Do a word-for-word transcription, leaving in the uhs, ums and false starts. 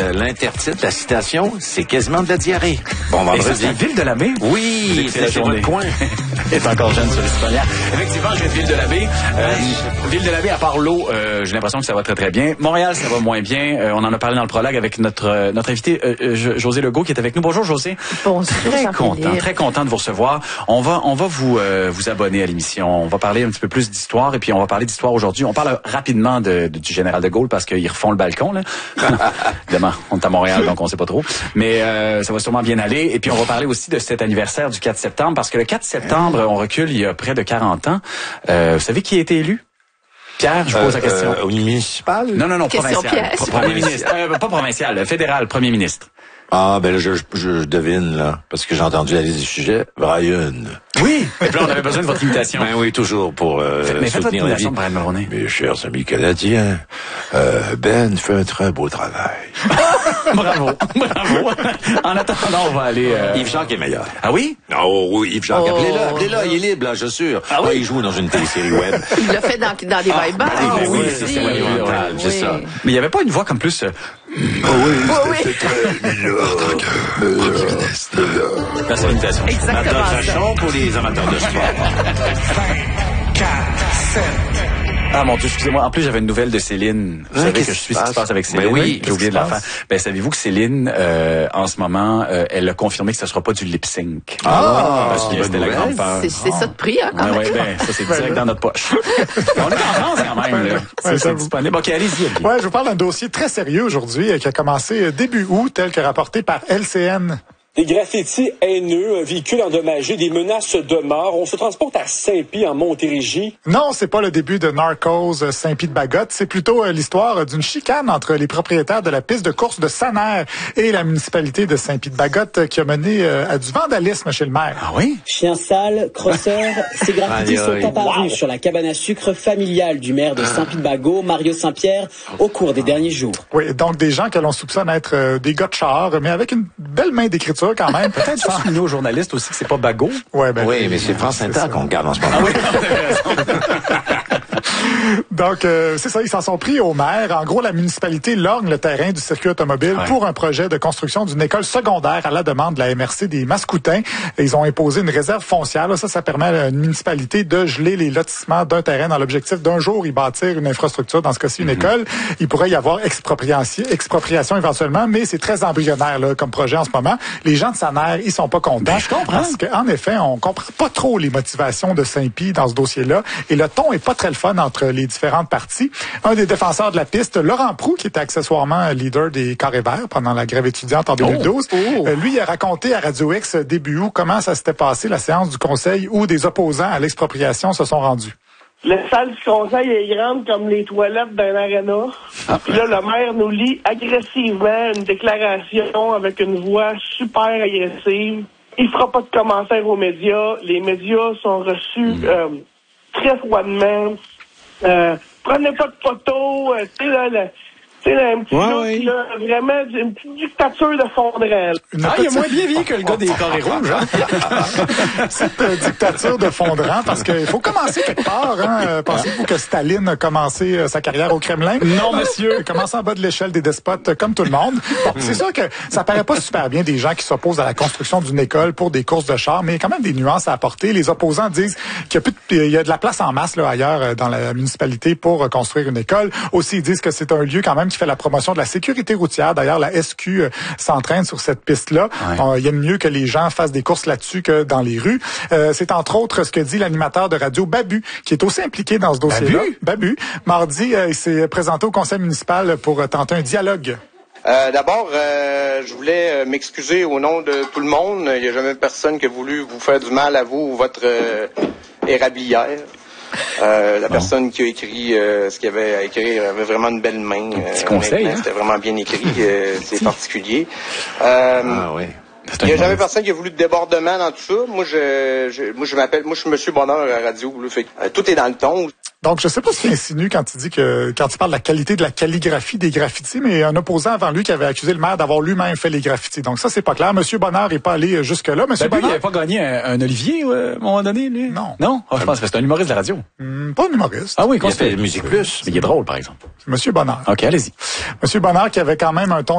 euh, l'intertitre, la citation, c'est quasiment de la diarrhée. Bon vendredi. C'est Ville de la Baie? Oui, c'est, c'est votre coin. est encore jeune sur les citoyens. Effectivement, je viens de Ville de la Baie. Euh, Ville de la Baie, à part l'eau, euh, j'ai l'impression que ça va très, très bien. Montréal, ça va moins bien. Euh, on en a parlé dans le prologue avec notre euh, notre invité euh, euh, José Legault qui est avec nous. Bonjour, José. Bonjour. Très content, très content de vous recevoir. On va on va vous euh, vous abonner à l'émission. On va parler un petit peu plus d'histoire et puis on va parler d'histoire aujourd'hui. On parle rapidement de, de, du général de Gaulle parce qu'ils refont le balcon, là. Évidemment, on est à Montréal, donc on sait pas trop. Mais euh, ça va sûrement bien aller. Et puis on va parler aussi de cet anniversaire du quatre septembre parce que le quatre septembre, on recule il y a près de quarante ans. Euh, vous savez qui a été élu? Pierre, je vous pose la question. Euh, au municipal? Non, non, non, question provincial. Pro- Premier ministre. Euh, pas provincial, fédéral, premier ministre. Ah, ben là, je, je, je devine, là, parce que j'ai entendu la liste du sujet. Brian. Oui, et puis là, on avait besoin de votre imitation. Ben oui, toujours pour euh, Mais faites votre soutenir la vie. imitation de Brian Mulroney. Mes chers amis canadiens, euh, Ben fait un très beau travail. Bravo, bravo. En attendant, on va aller... Euh... Yves-Jacques est meilleur. Ah oui? Oh oui, Yves-Jacques, Oh. appelez-le, appelez-le, il est libre, là, je suis sûr. Ah oui? Ouais, il joue dans une télésérie web. Il l'a fait dans, dans des vibes. ben oui, oui, c'est aussi. ça, monumental, c'est ça. Mais il n'y avait pas une voix comme plus... Euh... Oh oui, Oui, oui. dans son imitation. Exactement ça. Vachon pour les amateurs de sport. Ah mon Dieu, excusez-moi. En plus, j'avais une nouvelle de Céline. Vous Ah, savez qu'est-ce que je qui suis se ce qui se passe? passe avec Céline. Ben oui, j'ai oublié de qu'est-ce la qui se faire. Ben, savez-vous que Céline, euh, en ce moment, euh, elle a confirmé que ce sera pas du lip sync. Ah, parce que bonne c'était la nouvelle. grande peur. C'est c'est ça de prix, hein, quand Ouais, même. ouais, ben, ça, c'est direct dans notre poche. On est en France, quand même, là. C'est, Ouais, c'est ça- disponible. OK, allez-y. Olivier. Ouais, je vous parle d'un dossier très sérieux aujourd'hui euh, qui a commencé euh, début août, tel que rapporté par L C N. Des graffitis haineux, un véhicule endommagé, des menaces de mort. On se transporte à Saint-Pie, en Montérégie. Non, c'est pas le début de Narcos euh, Saint-Pie-de-Bagotte. C'est plutôt euh, l'histoire euh, d'une chicane entre les propriétaires de la piste de course de Saner et la municipalité de Saint-Pie-de-Bagotte euh, qui a mené euh, à du vandalisme chez le maire. Ah oui? Chien sale, crosseur, ces graffitis Aïe, aïe. sont apparus sur la cabane à sucre familiale du maire de Saint-Pie-de-Bagot, Mario Saint-Pierre, au cours des derniers jours. Oui, donc des gens que l'on soupçonne être euh, des gars de char, mais avec une belle main d'écriture quand même. Peut-être Sans- souligner aux journalistes aussi que c'est pas bagot. Ouais, ben, Oui, mais c'est France Inter ça. qu'on regarde en ce moment. Ah oui, vous avez raison. Donc, euh, c'est ça, ils s'en sont pris au maire. En gros, la municipalité lorgne le terrain du circuit automobile Ouais. pour un projet de construction d'une école secondaire à la demande de la M R C des Mascoutins. Et ils ont imposé une réserve foncière. Là, ça, ça permet à une municipalité de geler les lotissements d'un terrain dans l'objectif d'un jour y bâtir une infrastructure, dans ce cas-ci une école. Il pourrait y avoir expropriation, expropriation éventuellement, mais c'est très embryonnaire là, comme projet en ce moment. Les gens de Saner, ils sont pas contents. Ben, je comprends. Parce qu'en effet, on comprend pas trop les motivations de Saint-Pie dans ce dossier-là. Et le ton est pas très le fun entre les différentes parties. Un des défenseurs de la piste, Laurent Proulx, qui était accessoirement leader des Carrés Verts pendant la grève étudiante en deux mille douze, Oh, oh. euh, lui il a raconté à Radio X euh, début août comment ça s'était passé, la séance du conseil où des opposants à l'expropriation se sont rendus. La salle du conseil est grande comme les toilettes d'un aréna. Puis là, le maire nous lit agressivement une déclaration avec une voix super agressive. Il fera pas de commentaires aux médias. Les médias sont reçus euh, très froidement. Euh, prenez pas de photos. Euh, tu sais, là, le- tu sais, là, un petit Ouais, look, ouais. là, vraiment, une petite dictature de fondrail. Une Ah, il est petite- moins bien vieilli que le gars des carrés rouges, hein? Cette euh, dictature de fondrant, parce qu'il faut commencer quelque part. Hein. Euh, Pensez-vous que Staline a commencé euh, sa carrière au Kremlin? Non, monsieur. Il a commencé en bas de l'échelle des despotes, euh, comme tout le monde. Bon, c'est sûr que ça paraît pas super bien des gens qui s'opposent à la construction d'une école pour des courses de chars, mais il y a quand même des nuances à apporter. Les opposants disent qu'il y a, plus de, il y a de la place en masse là, ailleurs euh, dans la municipalité pour euh, construire une école. Aussi, ils disent que c'est un lieu quand même qui fait la promotion de la sécurité routière. D'ailleurs, la S Q euh, s'entraîne sur cette piste-là. Ouais. Euh, il y a mieux que les gens fassent des courses là-dessus que dans les rues. Euh, c'est entre autres ce que dit l'animateur de radio Babu, qui est aussi impliqué dans ce dossier-là. Babu. Mardi, euh, il s'est présenté au conseil municipal pour euh, tenter un dialogue. Euh, D'abord, euh, je voulais euh, m'excuser au nom de tout le monde. Il n'y a jamais personne qui a voulu vous faire du mal à vous ou votre euh, érablière. Euh, la personne qui a écrit euh, ce qu'il y avait à écrire avait vraiment une belle main. petit Euh, conseil, honnêtement, hein? C'était vraiment bien écrit. Euh, c'est particulier. Euh, Ah oui. C'est il n'y a un jamais humoriste. personne qui a voulu de débordement dans tout ça. Moi, je, je moi, je m'appelle, moi, je suis Monsieur Bonheur à la radio. Là, fait, que, euh, tout est dans le ton. Donc, je sais pas ce qu'il insinue quand il dit que, quand il parle de la qualité de la calligraphie des graffitis, mais un opposant avant lui qui avait accusé le maire d'avoir lui-même fait les graffitis. Donc, ça, c'est pas clair. Monsieur Bonheur n'est pas allé jusque-là. Monsieur Babu, il Bonheur, avait pas gagné un, un Olivier euh, à un moment donné, lui? Non. Non? Ah, je pense que c'est un humoriste de la radio. hum, pas un humoriste. Ah oui, Il a qu'on fait Musique Plus. Mais il est drôle, par exemple. Monsieur Bonheur. OK, allez-y. Monsieur Bonheur qui avait quand même un ton